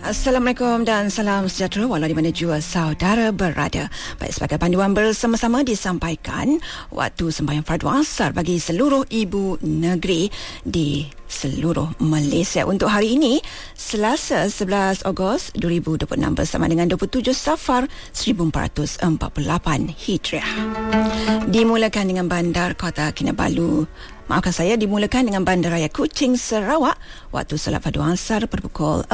Assalamualaikum dan salam sejahtera walau di mana jua saudara berada. Baik, sebagai panduan bersama-sama disampaikan waktu sembahyang fardu asar bagi seluruh ibu negeri di seluruh Malaysia untuk hari ini, Selasa 11 Ogos 2026 bersama dengan 27 Safar 1448 Hijriah. Dimulakan dengan Bandar Kota Kinabalu. Dimulakan dengan Bandaraya Kuching, Sarawak. Waktu solat fardu asar berpukul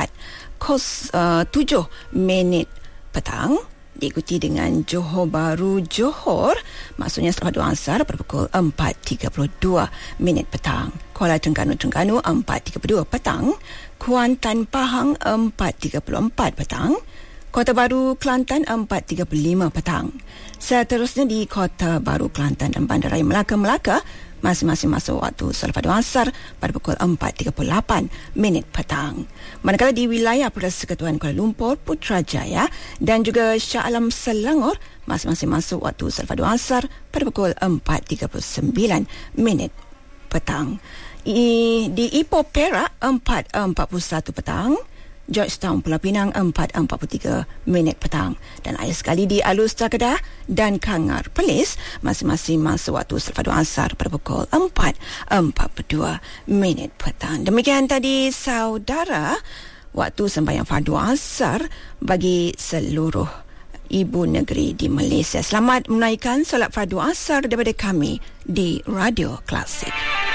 7 minit petang. Diikuti dengan Johor Bahru, Johor. Maksudnya solat fardu asar berpukul 4.32 minit petang. Kuala Terengganu 4.32 petang. Kuantan Pahang 4.34 petang. Kota Baru Kelantan 4.35 petang. Seterusnya di Kota Baru Kelantan dan Bandaraya Melaka masing-masing masuk waktu solat fardu asar pada pukul 4.38 minit petang. Manakala di wilayah Persekutuan Kuala Lumpur, Putrajaya dan juga Shah Alam Selangor masing-masing masuk waktu solat fardu asar pada pukul 4.39 minit petang. Di Ipoh Perak 4.41 petang. Georgetown Pulau Pinang 4.43 minit petang. Dan akhir sekali di Alustar Kedah dan Kangar Perlis masing-masing masuk waktu solat fardu asar pada pukul 4.42 minit petang. Demikian tadi saudara waktu sembahyang fardu asar bagi seluruh ibu negeri di Malaysia. Selamat menunaikan solat fardu asar daripada kami di Radio Klasik.